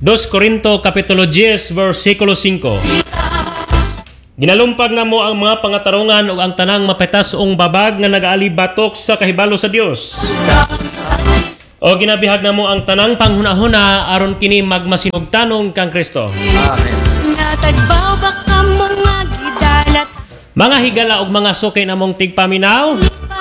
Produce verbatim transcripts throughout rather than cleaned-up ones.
Dos Corinto Kapitulo ten versikulo five. Ginalumpag na mo ang mga pangatarungan o ang tanang mapetas ong babag nga nagaalibatok sa kahibalo sa Dios. O ginabihag na mo ang tanang panghunahuna aron kini magmasinugtanong kang Kristo. Amen. Mga higala og mga sukay namong tigpaminaw.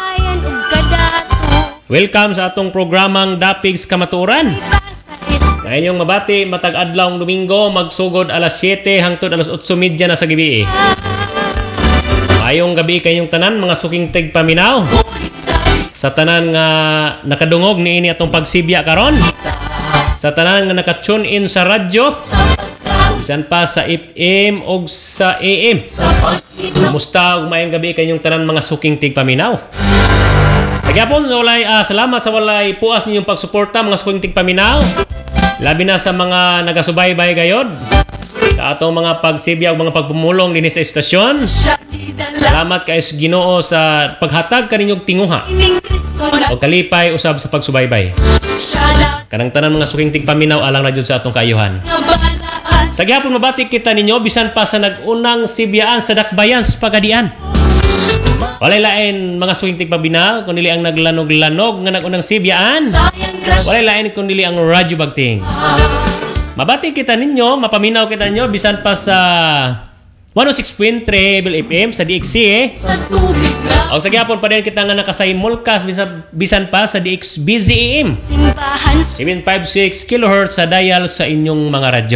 Welcome sa atong programang Dapigs Kamatuoran. Na inyong mabati matag adlawng Domingo magsugod alas siyete hangtod alas otso media na sa gabi. Mayong gabi kayong tanan mga suking tigpaminaw. Sa tanan nga nakadungog niini atong pagsibya karon. Sa tanan nga naka-tune in sa radyo. Bisan pa sa F M o sa A M. Kumusta ug maayong gabi kayong tanan mga suking tigpaminaw. Sa gyapon sa walay ah, salamat sa walay puas ninyong pagsuporta mga suking tigpaminaw. Labi na sa mga nagasubaybay gayod. Sa atong mga pagsibya ug mga pagpumulong dinhi sa estasyon. Salamat kay Ginoo sa paghatag kaninyong tinguha. O kalipay usab sa pagsubaybay. Kanang tanan mga suking tigpaminaw alang na jud sa atong kaayuhan. Sa gyapon mabati kita ninyo bisan pa sa nagunang sibyaan sa dakbayan sa pagadian. Walay lain mga suking tigpaminaw kundi ang naglanog-lanog nga nagunang sibyaan. Walay lain kundi ang radyo bagting. Mabati kita ninyo, mapaminaw kita ninyo bisan pa sa one oh six point three F M sa D X C eh. O sa gyapon pa din kita nga nakasimulcast bisan, bisan pa sa D X B Z A M. seven fifty-six kilohertz sa dial sa inyong mga radyo.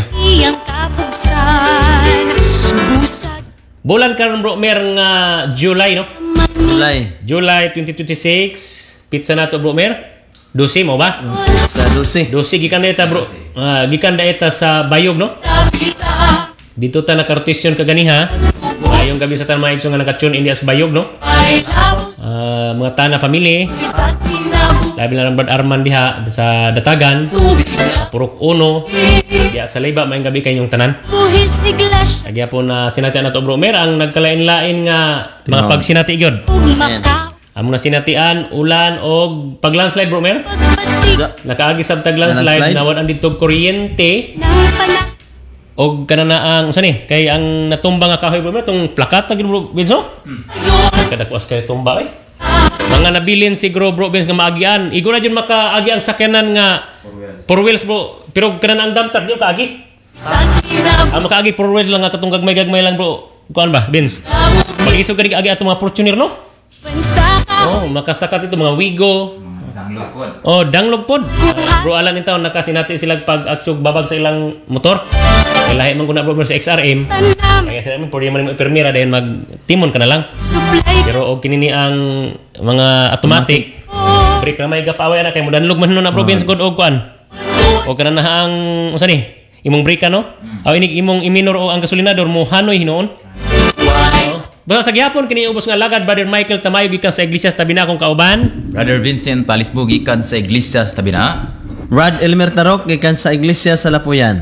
Bulan karon bro mer nga July no? July. July twenty twenty-six. Pizza nato bro mer. twelve mo ba? Sa twelve. twelve gikan data bro. Ah, gikan data sa Bayog no? Dito ta nakartisyon kaganiha. Ayong gabi sa tanang maigso nga naka-tune in sa Bayog no? Ah, mga Tana family. Labi na lang Brad Arman diha sa Datagan. Purok Uno. Diya sa Layba maayong gabi kayong tanan. Agya po na sinati na to bro mer ang nagkalain-lain nga mga pagsinati gyud. Amo na sinatian ulan og paglandslide bro mer. Nakaagi sab tag landslide nawad ang didtog kuryente. Og kana na ang usa ni kay ang natumba nga kahoy bro mer tong plakat gyud bro Benso. Kadakwas kay tumba eh. Mga nabilin siguro bro Benz nga maagian. Igo na jud makaagi ang sakyanan nga four wheels bro. Pero kana ang damtag gyud kaagi. Ang makaagi four wheels lang nga katong gagmay-gagmay lang bro. Kuan ba Benz? Pagisog gani agi atong mga Fortuner no? Oh, makasakat ito mga Wigo. Danglog pod. Oh, danglog pod. Uh, bro alan nitaw nakasinati sila pag aksog babag sa ilang motor. Kay lahi man guna bro sa X R M. Kaya sa amin pwede man permira dayon magtimon ka na lang. Pero og kinini ang mga automatic. Brake na may gapaway na kay mo danlog man no na bro Benz god og kuan. O kana na ang unsa ni? Imong brake no? Aw inig imong iminor o ang gasolinador mo hanoy hinoon. Basta sa gyapon kini ubos nga lagad Brother Michael Tamayo gikan sa iglesia sa tabi na akong kauban. Brother Vincent Palisbo gikan sa iglesia sa tabi na. Brad Elmer Tarok gikan sa iglesia sa Lapuyan.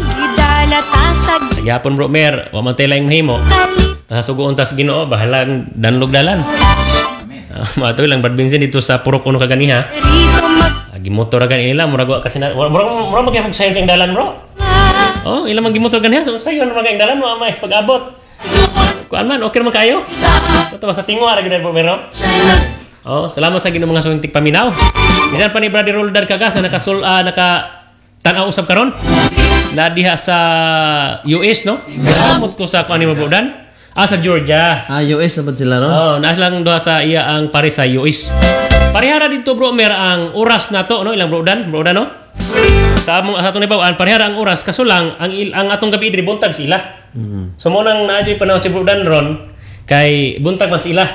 Sa gyapon bro mer, wa man tay laing mahimo. Ta sugoon tas Ginoo bahalang danlog dalan. Amen. Uh, Matoy lang Brad Vincent dito sa Purok Uno kaganiha. Agi motor gan nila murag wa kasi murag murag magay magsayon kang dalan bro. Oh, ilang man gimotor ganiha so sayon magay dalan mo amay pag-abot. Kuan man, okay naman kayo? Ito ba sa tingwa ra gid bro Mero? Oh, salamat sa Ginoo mga suwing tigpaminaw. Bisan pa ni Brother Roldar kagas na nakasul uh, naka tan-aw usab karon. Na diha sa U S no? Namot ko sa kuan ni bro Dan. Ah sa Georgia. Ah, U S na sila ron? Oh, naas lang doha sa iya ang Paris sa U S. Parihara dito bro Mer ang oras nato no ilang bro Dan, bro Dan no? Sa among sa atong ibawaan parihara ang oras kaso lang ang il, ang atong gabi diri buntag sila. Mm-hmm. So mo nang naadyoy panahon si Bro Dan ron kay buntag man sila.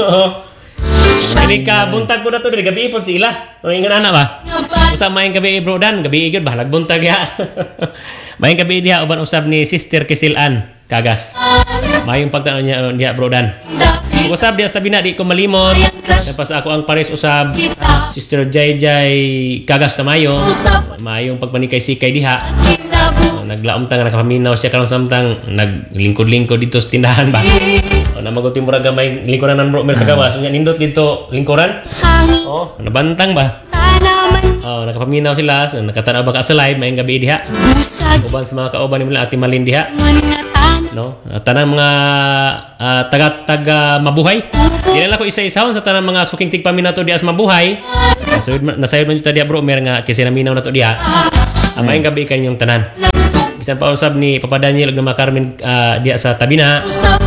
Dili ka buntag po na to diri gabi po sila. O ingon ana ba? Usa maayong gabi Bro Dan, gabi gyud bahalag buntag ya. Maayong gabi diha uban usab ni Sister Kisilan Kagas. Maayong pagtaon niya diha Bro Dan. Usab diha sa tabi na di ko malimot. Tapos ako ang Paris usab Sister Jay Jay Kagas Tamayo. Maayong pagpanikay sikay diha. Uh, naglaom tang nakapaminaw siya karon samtang naglingkod-lingkod dito sa tindahan ba. O namaguti mura gamay lingkuran nan bro mer sa gawas. Unya nindot dito lingkuran. Oh, nabantang ba? Oh, nakapaminaw sila, so, nakatanaw ba ka sa live, maayong gabi diha. Uban sa mga kauban nila Ate Malin diha. No? Uh, tanang mga uh, taga taga mabuhay. Dili lang ko isa-isahon sa tanang mga suking tigpaminaw to diha sa mabuhay. Nasayod nasayod man ta diha bro, mer nga kasi naminaw na to diha. Ang maayong gabi kanyong tanan. Bisan pa usab ni Papa Daniel ug ni Carmen uh, diha sa tabi na.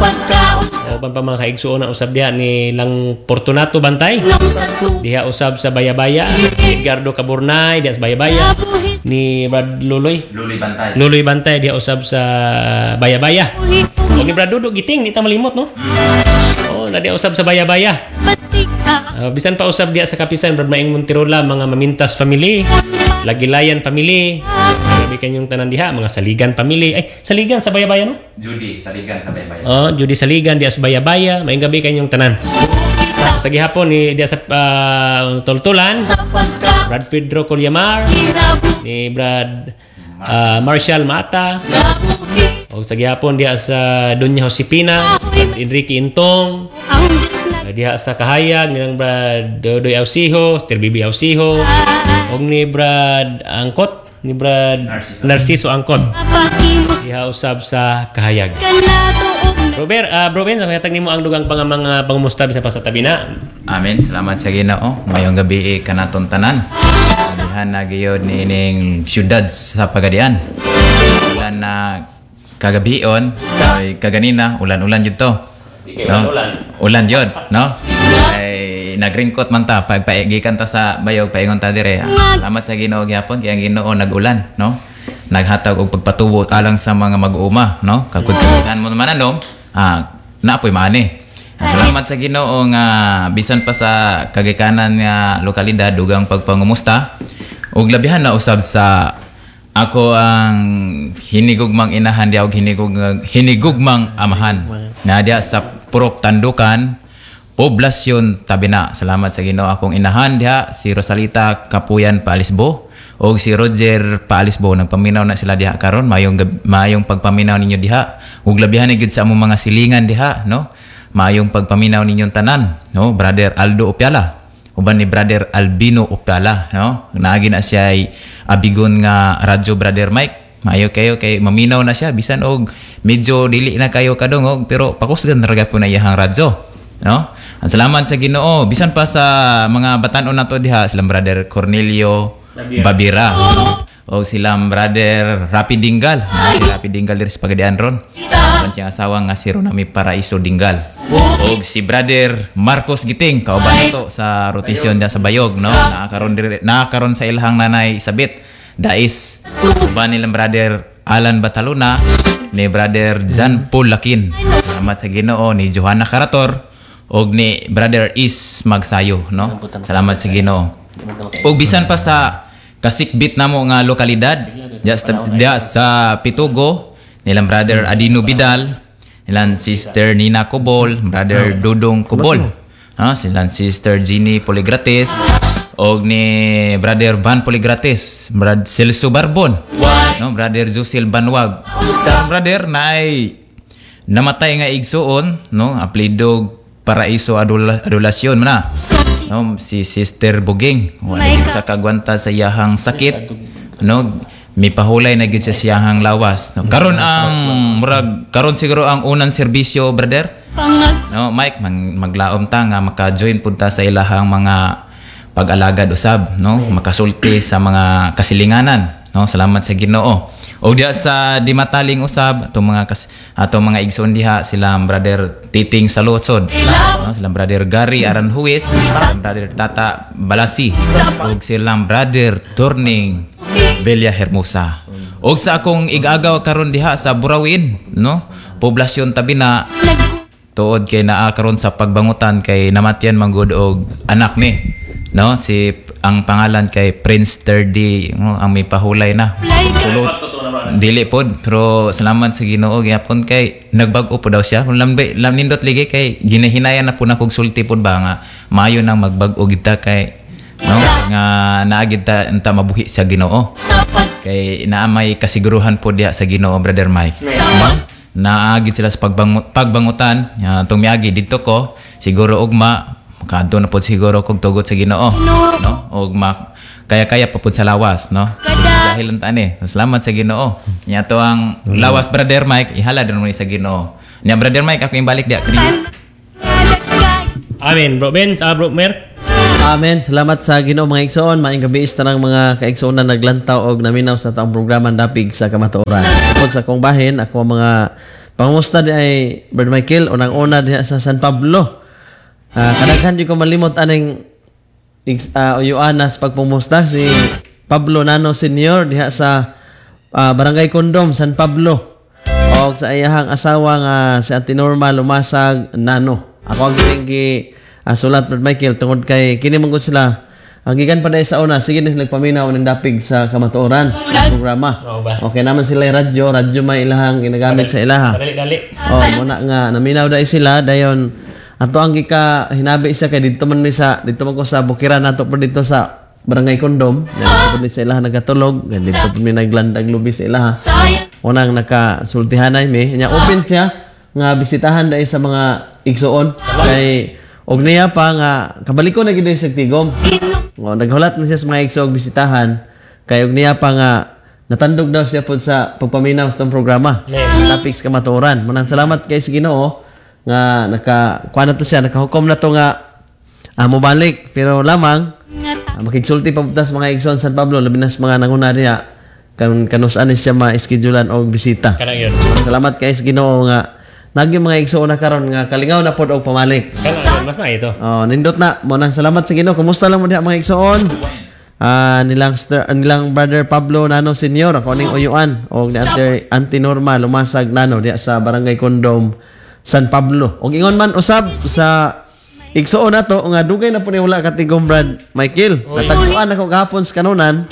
Uban pa mga kaigsuon na usab diha ni Lang Fortunato Bantay. Diha usab sa Bayabaya, Edgardo Caburnay diha sa Bayabaya. Ni Brad Luloy. Luloy Bantay. Luloy Bantay diha usab sa Bayabaya. O ni Brad Dudok Giting, di ta malimot no. Oh, na diha usab sa Bayabaya. Uh, bisan pa usab diha sa Kapisan Brad Maing Monterola, mga Mamintas family, Lagilayan family. Grabe kanyong tanan diha, mga Saligan family. Ay, Saligan sa Bayabaya no? Judy Saligan sa Baybayan. Oh, Judy Saligan diha sa Bayabaya, maayong gabi kanyong tanan. Sa gihapon ni diha sa uh, Toltolan, Brad Pedro Colyamar, ni Brad uh, Marshall Mata, o sa gihapon diha sa Doña Josepina, Enrique Intong, uh, diha sa Kahayag nilang Brad Dodoy Ausiho, Sir Bibi Ausiho, o ni Brad Angkot, ni Brad Narciso, Narciso Angkot, diha usab sa Kahayag. Robert, uh, Bro Ben, sa kayatag nimo ang dugang pang mga pangumusta bisan pa sa tabi na. Amen. Salamat sa Ginoo. Mayong gabi kanaton tanan. Dihan na gyud ni ining syudad sa Pagadian. Ulan na kagabion, ay kaganina ulan-ulan jud to. No? Ulan. Ulan jud, no? Ay nagringkot man ta pag paigikan ta sa bayog paingon ta dire. Salamat sa Ginoo gyapon kay ang Ginoo nag-ulan, no? Naghatag og pagpatubo alang sa mga mag-uuma, no? Kagkudkuhan mo naman anom, ah, naapoy maani. Salamat sa Ginoo nga bisan pa sa kagikanan nga lokalidad dugang pagpangumusta ug labihan na usab sa ako ang hinigugmang inahan diha ug hinigug hinigugmang amahan na diha sa Purok Tandukan, Poblasyon Tabina. Salamat sa Ginoo akong inahan diha si Rosalita Kapuyan Paalisbo og si Roger Paalisbo. Nagpaminaw na sila diha karon, mayong mayong pagpaminaw ninyo diha ug labihan na gid sa among mga silingan diha, no? Mayong pagpaminaw ninyong tanan, no? Brother Aldo Opiala uban ni Brother Albino Opiala, no? Naagi na siya ay abigon nga radyo Brother Mike. Mayo kayo kay maminaw na siya bisan og medyo dili na kayo kadungog pero pakusgan na raga po na iyang radyo, no? Ang salamat sa Ginoo bisan pa sa mga batan-on nato diha silang Brother Cornelio Babira, no? O silang Brother Rapi Dinggal, no? Si Rapi Dinggal diri sa Pagadian ron. Ang siyang asawa nga si Ronami Paraiso Dinggal. O si Brother Marcos Giting kauban nato sa rotasyon diha sa Bayog, no? Nakakaron diri nakakaron sa ilhang nanay Sabit Dais. Uban nilang Brother Alan Bataluna ni Brother Jan Paul Lakin. Salamat sa Ginoo ni Johanna Carator og ni Brother Is Magsayo, no? Salamat sa Ginoo. Og bisan pa sa kasikbit namo nga lokalidad diya sa, diya sa Pitugo nilang Brother Adino Bidal, nilang Sister Nina Cobol, Brother Dudong Cobol, no? Silang Sister Jeannie Poligrates og ni Brother Van Poligrates, Brad Celso Barbon, no? Brother Josil Banwag. Sa brother na ay namatay nga igsuon, no? Aplido Paraiso Adula, Adulasyon na, no? Si Sister Buging wala sa kagwanta sa iyahang sakit, no? May pahulay na gid sa siyahang lawas, no? Karon ang murag karon siguro ang unang serbisyo, brother, no? Mike mag, maglaom ta nga maka-join pud ta sa ilahang mga pag-alagad usab, no? Makasulti sa mga kasilinganan, no? Salamat sa Ginoo. O diya sa Dimataling usab atong mga kas, atong mga igsoon diha silang Brother Titing Salutsod, no? Silang Brother Gary Aranhuis, silang Brother Tata Balasi, ug silang Brother Turning Belia Hermosa. Og sa akong igagaw karon diha sa Burawin, no? Poblasyon Tabina, tuod kay naa karon sa pagbangutan kay namatyan manggod og anak ni, no? Si ang pangalan kay Prince Terdy, no? Ang may pahulay na. Sulot dili pod pero salamat sa Ginoo gyapon kay nagbag-o po daw siya. Lam lam nindot ligi kay ginahinayan na po na kog sulti pod ba nga maayo nang magbag-o kita kay, no? Nga naagid ta enta mabuhi sa Ginoo. Kay naamay kasiguruhan po diha sa Ginoo, Brother Mike. No? Naagid sila sa pagbang pagbangutan, uh, tong miagi didto ko siguro ugma kadto na pod siguro kog tugot sa Ginoo, no? Og ma kaya-kaya pa pud sa lawas, no? Dahil lang tani. Salamat sa Ginoo. Nya to ang lawas Brother Mike, ihala din mo ni sa Ginoo. Nya Brother Mike ako yung balik dia kini. Amen, Bro Ben, sa Bro Mer. Amen. Salamat sa Ginoo mga igsoon. Maayong gabi sa ng mga kaigsoon na naglantaw og naminaw sa taong programa Dapig sa Kamatuoran. Ako sa akong bahin, ako ang mga pangumusta di ay Brother Michael, unang-una diha sa San Pablo. Uh, kadaghan di ko malimot aning uh, uyuanas pagpumusta si Pablo Nano Senior diha sa uh, Barangay Condom, San Pablo. O sa iyahang asawa nga si Auntie Norma Lumasag Nano. Ako ang giling uh, sulat Brother Michael tungod kay kini mong sila ang gikan pa dahil sa una, sige na nagpaminaw ng Dapig sa Kamatuoran sa programa. Oo ba? Okay naman sila yung radyo, radyo may ilahang ginagamit sa ilaha. Dali-dali. Oh, muna nga naminaw dahil sila dayon ato ang gika hinabi siya kay dito man mi sa dito man ko sa Bukiran nato po dito sa Barangay Condom. Dito po sa ilaha nagatulog, dito po mi naglandag lubi sa ilaha. Unang nakasultihanay mi, nya open siya nga bisitahan dahil sa mga igsoon kay og niya pa nga kabalik ko na gid sa tigom. O, naghulat na siya sa mga igsoon bisitahan kay og niya pa nga natandog daw siya po sa pagpaminaw sa itong programa. Dapig sa Kamatuoran. Manang salamat kay sa Ginoo nga naka kuha na to siya, nakahukom na to nga ah, mobalik. Pero lamang ah, makigsulti pa sa mga igsoon San Pablo labi na sa mga nanguna diha kan kanus-an siya ma-schedulean og bisita. Kanang yun. Salamat kay sa Ginoo nga nagi mga igsoon na karon nga kalingaw na pod og pamalik. Kanang yun, mas maito. Oh, nindot na mo nang salamat sa Ginoo. Kumusta lang mo diha mga igsoon? Ah, nilang star, nilang Brother Pablo Nano Senior ako ning uyuan og ni Auntie Auntie Norma Lumasag Nano diha sa Barangay Condom San Pablo. Og ingon man usab sa igsoon nato nga dugay na po ni wala katigom Brad Michael. Natagpuan ako gahapon sa kanunan.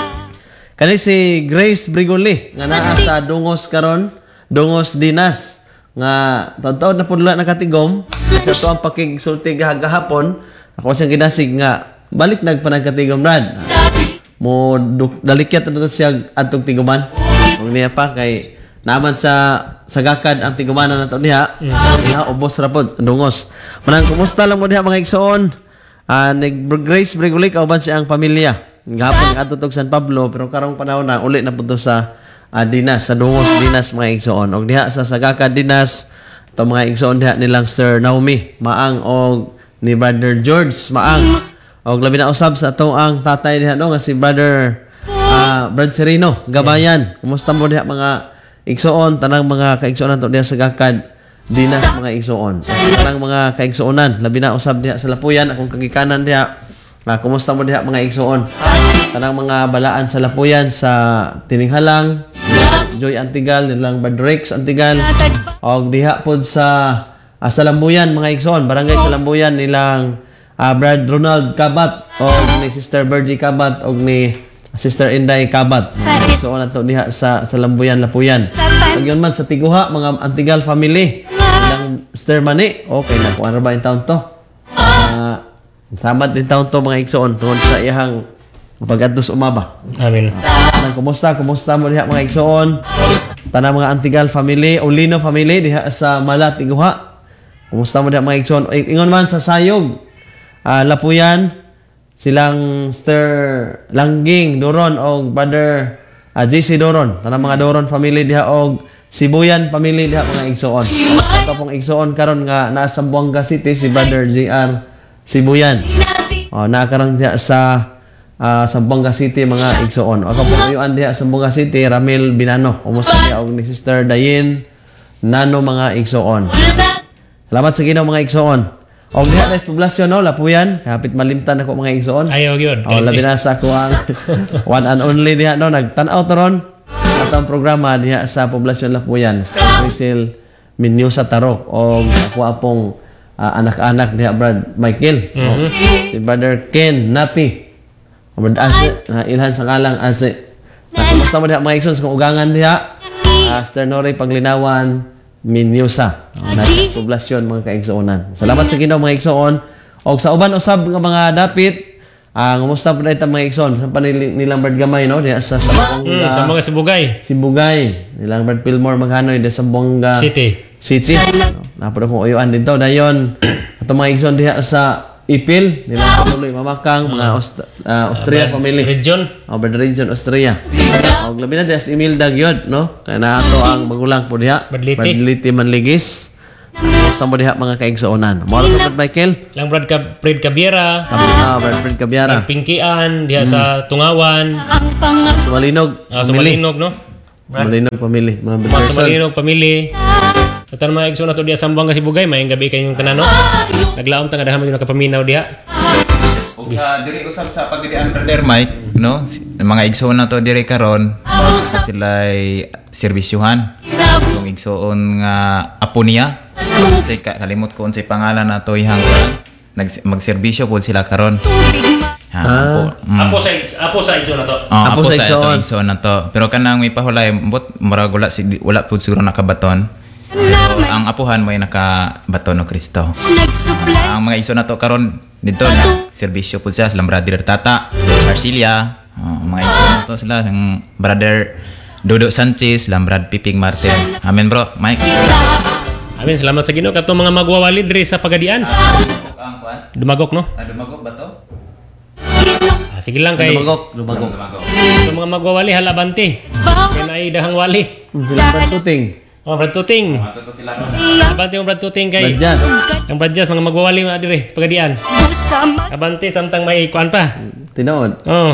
Kani si Grace Brigoli nga naa sa Dungos karon, Dungos Dinas nga taon-taon na pud wala nakatigom. Sa to ang pakigsulti gahapon, ako siyang ginasig nga balik nagpanagkatigom Brad. Mo dalikyat na to siya atong tiguman. Og niya pa kay naman sa sagakad ang tigumanan nato diha. Diha ubos ra pod Dungos. Manang kumusta lang mo diha mga igsoon? Ah, nag Grace Brigoli kauban siya ang pamilya. Gahapon nga atutog San Pablo pero karong panahon na uli na punto sa uh, Dinas, sa Dungos Dinas mga igsoon. Og diha sa Sagaka Dinas, ito mga igsoon diha nilang Sir Naomi Maang og ni Brother George Maang. Og labi na usab sa ato ang tatay diha no nga si Brother uh, Brad Serino Gabayan. Kumusta mo diha mga igsoon, tanang mga kaigsoon nato diha sa Sagakad Dinas mga igsoon. Tanang mga kaigsoonan, labi na usab diha sa Lapuyan akong kagikanan diha. Ah, kumusta mo diha mga igsoon? Tanang mga balaan sa Lapuyan sa Tininghalang, Joy Antigal, nilang Badrex Antigal, og diha pod sa ah, Salambuyan mga igsoon, Barangay Salambuyan nilang ah, Brad Ronald Kabat og ni Sister Virgie Kabat og ni Sister Inday Kabat. Igsoon nato diha sa Salambuyan Lapuyan. Ug yun man sa Tiguha mga Antigal family, nilang Sister Mani, okay na ko ano ba in town to? Ah, Salamat din taon to mga igsoon tungod sa iyang pag-adtos umaba. Amen. Tanang kumusta? Kumusta mo diha mga igsoon? Tanang mga Antigal family, Olino family diha sa Malat, Tiguha. Kumusta mo diha mga igsoon? Ingon man sa Sayog, uh, Lapuyan, silang Sister Langging Doron og Brother uh, J C Doron. Tanang mga Doron family diha og Sibuyan family diha mga igsoon. Ito pong igsoon karon nga nasa Buanga City si Brother J R Sibuyan. Oh, nakaroon diha sa uh, Zamboanga City mga igsoon. O kapag uyuan diha sa Zamboanga City, Ramil Binano. Kumusta diha og ni Sister Dayin Nano mga igsoon. Salamat sa Ginoo mga igsoon. Og diha sa poblasyon no, Lapuyan, kapit malimtan ako mga igsoon. Ayaw yun. Oh, labi na sa ako ang one and only diha no, nagtan-aw to ron. At ang programa diha sa poblasyon Lapuyan, Rizal Minyosa Tarok og ako apong Uh, anak-anak diha Brad Michael, mm-hmm. oh, si Brother Ken Nati, o Brad Ase, na ilhan sa kalang Ase. Na kumusta mo diha mga igsoon sa kong ugangan diha? Uh, Sister Nori Paglinawan Minyosa, oh, nasa poblasyon mga kaigsoonan. Salamat sa Ginoo mga igsoon. Og sa uban usab nga mga dapit, ang uh, kumusta po dito mga igsoon? Sa panil nilang Brad Gamay no diha sa Sambonga. Mm, sa mga Sibugay. Sibugay, nilang Brad Pilmore Maghanoy diha sa Sambonga City. City. No, napod akong uyuan dito dayon. Ato mga igsoon diha sa Ipil, nila tuloy mamakang mga Aust- ah, Austria family. Region. O Brad Region, Austria. O labi na dias Imelda gyud, no? Kaya na ato ang magulang po diha. Badliti. Badliti Manligis. Sa mo diha mga kaigsuonan. Mo ra Michael. Lang Brad ka Fred Cabiera. Kami na Brad Fred Cabiara. Pingkian diha sa Tungawan. Sumalinog. Ah, family. Sumalinog, no? Brad. Sumalinog family. Mga Mga Brad Sumalinog family. Sa tanang mga igsoon na to diha sa Sambuanga Sibugay, mayang gabi kayong tanan, no? Naglaom ta nga dahan mo yung nakapaminaw diha. Ug sa diri usab sa pagdidian brother Mike, no? Si- Mga igsoon na to diri karon, sila'y serbisyuhan. Yung igsoon nga apo niya. Say ka kalimot ko unsay pangalan nato ihang nag magserbisyo pud sila karon. Ha, apo. Mm. Apo sa apo sa igsoon na to. Oh, Apo apo sa sa igsoon. igsoon igsoon na to. Pero kanang may pahulay, mbot murag wala si wala pud siguro nakabaton. So, ang apuhan mo ay nakabaton no Kristo. Ang mga igsoon na to karon dito na serbisyo pud sila sa brother Tata, Arcilia, oh, mga igsoon na to sila ang brother Dodo Sanchez, lang Brad Piping Martin. Amen bro, Mike. Amin, salamat sa Ginoo katong mga magwawali diri sa Pagadian. Ang kwan? Dumagok, no? Ah, dumagok ba to? Ah, sige lang kay Lumagok, lumagok. Dumagok. sa mga magwawali halabante. Kay naay dahang wali. Sila Brad Tuting. Oh, Brad Tuting. Mato to sila. Abante mo Brad Tuting kay Brad Jazz. ang Brad Jazz, mga magwawali mga diri Pagadian. Abante samtang may kuan pa. Tinood. Oh.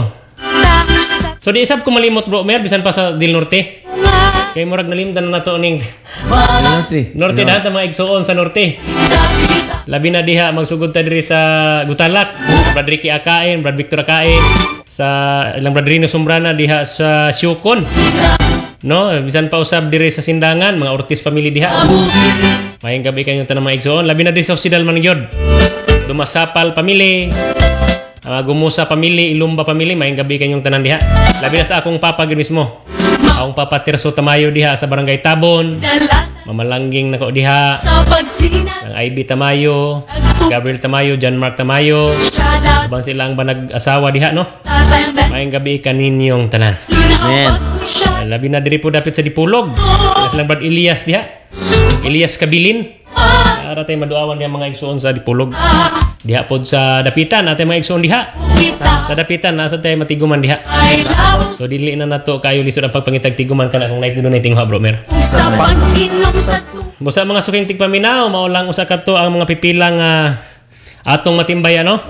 So di isab ko malimot bro, mer bisan pa sa Del Norte. Kay murag nalimdan na to ning Norte. Norte dahat ang mga igsuon sa Norte. Labi na diha magsugod ta diri sa Gutalak, Brad Ricky Akain, Brad Victor Akain, sa ilang Brad Rino Sumbrana diha sa Siukon. No, bisan pa usab diri sa Sindangan, mga Ortiz family diha. Mayang gabi kayong tanang mga igsuon, labi na diri sa Osidal man gyud. Dumasapal family, uh, Gumusa family, Ilumba family, mayang gabi kayong tanan diha. Labi na sa akong papa gyud mismo. Akong papa Tirso Tamayo diha sa Barangay Tabon. Mamalangging nako diha. Ang I B Tamayo, Gabriel Tamayo, John Mark Tamayo. Ubang sila ang banag-asawa diha, no? Mayang gabi kaninyong tanan. Amen. Uh, labi na diri po dapit sa Dipulog. Silang Brad Elias diha. Elias Kabilin. Para tayo maduawan diha mga igsoon sa Dipulog. Diha pod sa Dapitan, atay mga igsoon diha. Sa Dapitan, nasa tayo matiguman diha. So dili na nato kayo lisod ang pagpangitag tiguman kana kung night doon tingha bro mer. Busa mga suking tigpaminaw, mao lang usa kadto ang mga pipilang uh, atong matimbayan, no?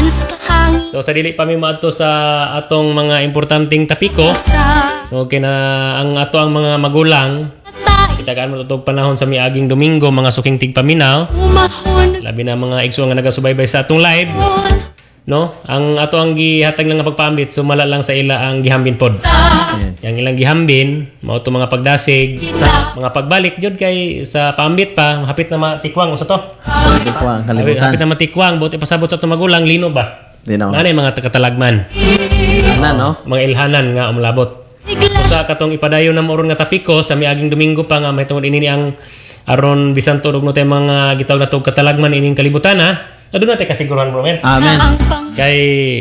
So sa dili pa mi maadto sa atong mga importanteng tapiko. Okay na ang ato ang mga magulang itagaan mo tutog panahon sa miaging Domingo mga suking tigpaminaw. Labi na mga igsoon nga nagasubaybay sa atong live. No? Ang ato ang gihatag lang nga pagpaambit sumala lang sa ila ang gihambin pod. Yes. Yang ilang gihambin, mao to mga pagdasig, mga pagbalik jud kay sa paambit pa, hapit na matikwang sa to. Ito po ang Hapit, kalibutan. hapit na matikwang, buti pasabot sa atong magulang lino ba? Tinood. Nanay mga katalagman, Na, no? mga ilhanan nga umlabot. Sa katong ipadayon na moron nga tapiko sa miaging Domingo pa nga may tungod ini ang aron bisan tudog no tay mga gitawag na tog katalagman ining kalibutan ha. Aduna tay kasiguran bro men. Amen. Kay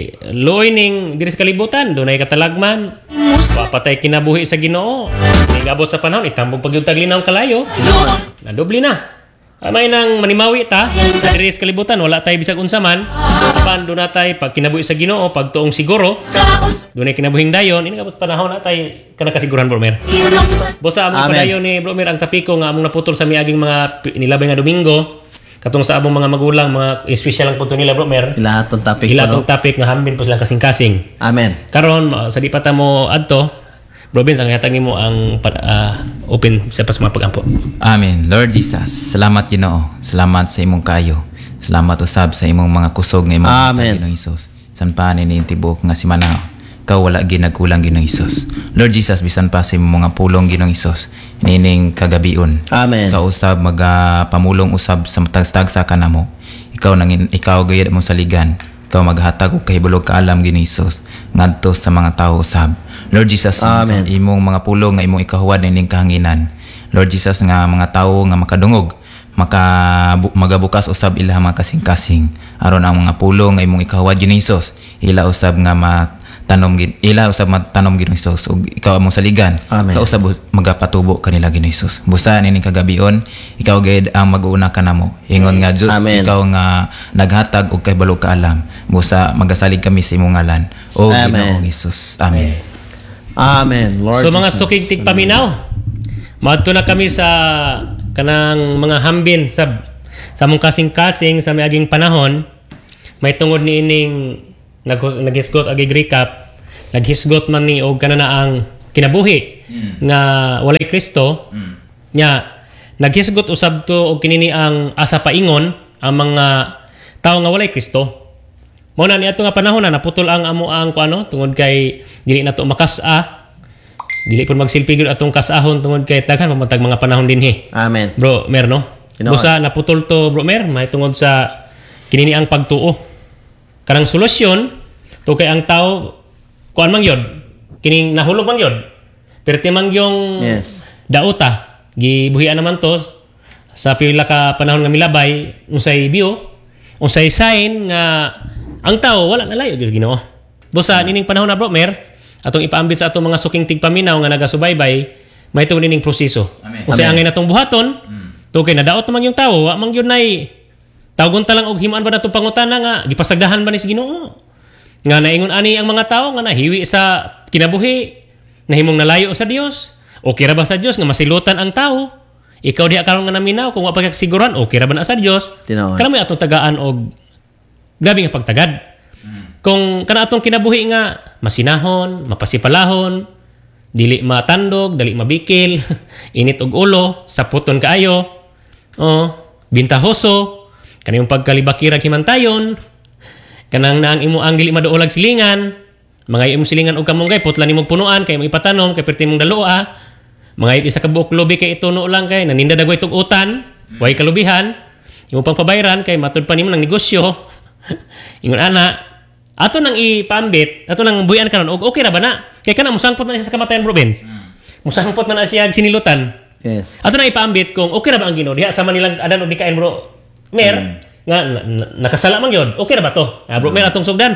luoy ning diri sa kalibutan dunay katalagman. Papatay kinabuhi sa Ginoo. Nigabot sa panahon itambog pagyud taglinaw kalayo. Nadubli na. Amay nang manimawi ta diri sa kalibutan wala tay bisag unsa man. Apan do na tay pag kinabuhi sa Ginoo pagtuong siguro. Dunay kinabuhing dayon ini gabot panahon na tay kana kasiguran bro mer. Bosa among Amen. padayon ni bro mer ang tapiko nga among naputol sa miaging mga pi- nilabay nga Domingo. Katong sa among mga magulang mga espesyal ang punto nila bro mer. Ila atong topic Ila po, tong no? topic nga hambin po silang kasing-kasing. Amen. Karon ma- sa di pa ta mo adto, Bro Vince, ang hatag nimo ang pa- ah, open sa pas mga pagampo. Amen. Lord Jesus, salamat Ginoo. Salamat sa imong kayo. Salamat usab sa imong mga kusog nga imong Amen. Ginoong Hesus. San pa ni tibok nga si Manao. Ikaw wala ginagkulang Ginoong Hesus. Lord Jesus, bisan pa sa imong mga pulong Ginoong Hesus. Nining kagabion. Amen. Ikaw usab magapamulong usab sa matagstag sa kanamo. Ikaw nangin ikaw gayud mo saligan. Ikaw maghatag og kahibulog kaalam Ginoong Hesus ngadto sa mga tawo usab. Lord Jesus, Amen. imong mga pulong nga imong ikahuwad nining kahanginan. Lord Jesus, nga mga tawo nga makadungog, maka bu- magabukas usab ila mga kasing-kasing aron ang mga pulong nga imong ikahuwad Ginoong Hesus ila usab nga tanom gid ila usab tanom gid Hesus ug ikaw among saligan. Amen. Ikaw usab magapatubo kanila gid Hesus. Busa nini kagabion ikaw gid ang mag-uuna kanamo. Ingon nga Dios Amen. ikaw nga naghatag og kahibalo ka alam. Busa magasalig kami sa imong ngalan. O Amen. Ginoong Hesus. Amen. Amen, Lord So mga Jesus. sukig tigpaminaw, maadto na kami sa kanang mga hambin sa sa mong kasing-kasing sa miaging panahon. May tungod ni ining nag naghisgot agi recap, naghisgot man ni og kanana ang kinabuhi nga walay Kristo. Nya naghisgot usab to og kinini ang asa paingon ang mga tawo nga walay Kristo. Mao na niadto nga panahon na naputol ang amo ang kuano tungod kay dili nato makas-a. Dili pud magsilpi gyud atong kas-ahon tungod kay daghan pamatag mga panahon dinhi. Amen. Bro, Mer no? Tinood. Busa naputol to Bro Mer, may tungod sa kinini ang pagtuo. Karang solusyon to kay ang tao kuan man yod, kining nahulog man yod. Pero timang yung Yes. dauta, gibuhian naman to sa pila ka panahon nga milabay unsay biyo, unsay sign nga ang tao wala nalayo gyud Ginoo. Busa nining panahon na Bro Mer, atong ipaambit sa atong mga suking tigpaminaw nga nagasubaybay, may tungod nining proseso. Amen. Unsay Amen. angay natong buhaton, to kay nadaot man yung tao, wa man gyud nay tawgon ta lang og himaan ba natong pangutana nga gipasagdahan ba ni si Ginoo? Nga naingon ani ang mga tao nga nahiwi sa kinabuhi, nahimong nalayo sa Dios. Okay ra ba sa Dios nga masilutan ang tao? Ikaw diha karon nga naminaw kung wa pa kasiguran, okay ra ba na sa Dios? Tinuod. Kana mo atong tagaan og grabe nga pagtagad. Kung kana atong kinabuhi nga masinahon, mapasipalahon, dili matandog, dili mabikil, init og ulo, saputon kaayo, oh, bintahoso, kanang pagkalibakirag himantayon, kanang naang imo ang dili maduolag silingan, mga imo silingan og kamonggay putlan nimo punuan kay mo ipatanom kay perti mong daloa, mga isa ka buok lubi kay ituno lang kay naninda dagway tugutan, way kalubihan, imo pang pabayran kay matud pa nimo ng negosyo. Ingon ana, ato nang ipambit, ato nang buyan karon og okay ra ba na? Kay kana musangpot na siya sa kamatayan province. Musangpot man na siya sinilutan. Yes. Ato na ipaambit kung okay ra ba ang Ginoo diha sa manilang adan og dikain Bro Mer nga na, na, nakasala man gyud. Okay ra ba to? Ah, Bro Mer atong sugdan.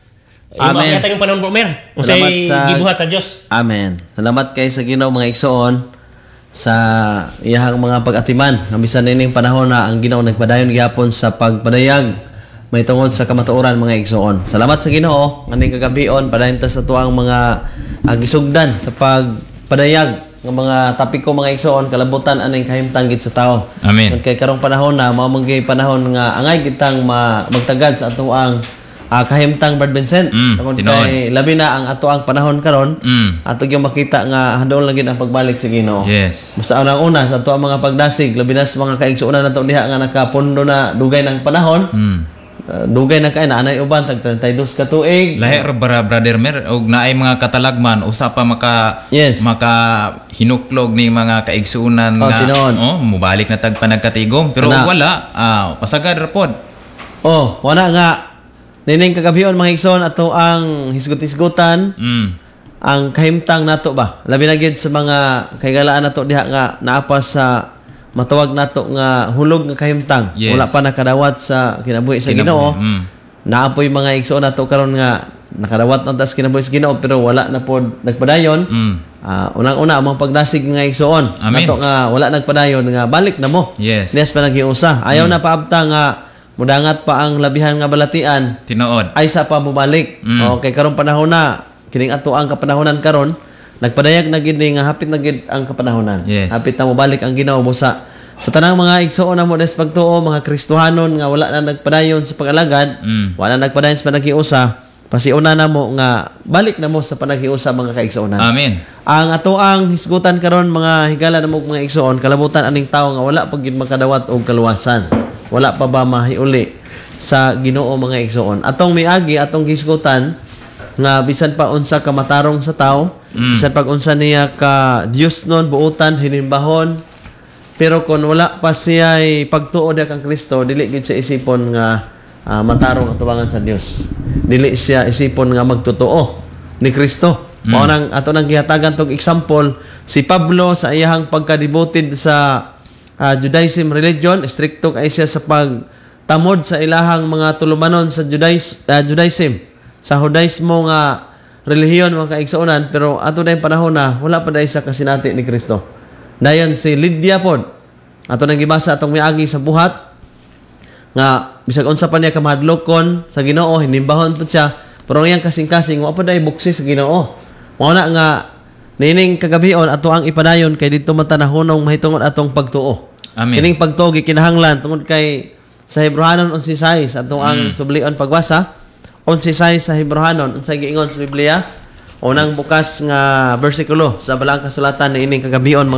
Amen. Imo ang panahon Bro Mer. Salamat Unsay sa- gibuhat sa Dios. Amen. Salamat kay sa Ginoo mga igsoon sa iyahang mga pag-atiman. Nga bisan nining panahon na ang Ginoo nagpadayon gihapon sa pagpadayag may tungod sa kamatuoran mga igsoon. Salamat sa Ginoo nganing kagabion padayon ta sa tuang mga uh, gisugdan sa pagpadayag ng mga topiko mga igsoon kalabutan aning kahimtang gid sa tao. Amen. Kay karong panahon na mao man gyud panahon nga angay kitang ma- magtagad sa atuang uh, kahimtang Brad Vincent. Mm, Tungod tinuod. kay labi na ang atuang panahon karon. Mm. Ato gyud makita nga handol lang gid ang pagbalik sa Ginoo. Yes. Basta unang-una sa ato ang mga pagdasig, labi na sa mga kaigsuonan nato diha nga nakapundo na dugay ng panahon. Mm. Uh, dugay na kay na anay uban tag thirty-two ka tuig. Lahi ra bara brother Mer og naay mga katalagman usa pa maka Yes. maka hinuklog ni mga kaigsuunan Oh, nga tinuod. oh mubalik na tag panagkatigom pero Ana. wala ah pasagad ra pod. Oh, wala nga nining kagabion mga igsoon ato ang hisgot-hisgotan Mm. ang kahimtang nato ba. Labi na gid sa mga kaygalaan nato diha nga naapa sa matawag nato nga hulog nga kahimtang. Yes. Wala pa nakadawat sa kinabuhi sa Kinabuhi, Ginoo. mm. Naapoy mga igsoon nato karon nga nakadawat na tas kinabuhi sa Ginoo pero wala na pod nagpadayon. Mm. Ah, unang-una ang mga pagdasig nga igsoon. Amen. Nato nga wala nagpadayon nga balik na mo. Yes. Nes pa naghiusa. Ayaw na paabta nga mudangat pa ang labihan nga balatian Tinuod. ay sa pa mubalik. Mm. Okay, karong panahon na kining ato ang kapanahonan karon nagpadayag na gid ni nga hapit na gid ang kapanahonan. Yes. Hapit na mobalik ang Ginoo busa sa tanang mga igsoon na mo des pagtuo mga Kristohanon nga wala na nagpadayon sa pag-alagad, Mm. wala na nagpadayon sa panaghiusa, pasiuna na mo nga balik na mo sa panaghiusa mga kaigsuonan. Amen. Ang ato ang hisgutan karon mga higala na mo mga igsoon kalabutan aning tawo nga wala pag gid makadawat og kaluwasan. Wala pa ba mahiuli sa Ginoo mga igsoon. Atong miagi atong hisgutan nga bisan pa unsa ka matarong sa tawo, Mm. bisan pag unsa niya ka Dios non buutan hinimbahon, pero kung wala pa siya pagtuo diha kang Kristo, dili gid siya isipon nga ah, matarong ang tubangan sa Dios. Dili siya isipon nga magtotoo ni Kristo. Mm. Mao nang ato nang gihatagan tong example si Pablo sa iyahang pagka-devoted sa ah, Judaism religion, stricto kay siya sa pagtamod sa ilahang mga tulumanon sa Judais, ah, Judaism. Sa Judaismo nga relihiyon mga kaigsuonan, pero ato na yung panahon na wala pa dahil sa kasinati ni Kristo. Dayon si Lydia pod, ato nang gibasa atong miagi sa buhat, nga bisag unsa pa niya kamahadlokon sa Ginoo, hinimbahon pud siya, pero ang iyang kasing-kasing wa pa dahil buksi sa Ginoo. Mao na nga nining kagabion ato ang ipadayon kay didto man ta nahunong mahitungod atong pagtuo. Amen. Kining pagtuo gikinahanglan tungod kay sa Hebrehanon eleven six ato ang sublion pagbasa. eleven six sa Hebrehanon unsay giingon sa Biblia? Unang bukas nga bersikulo sa balang kasulatan ni ining kagabion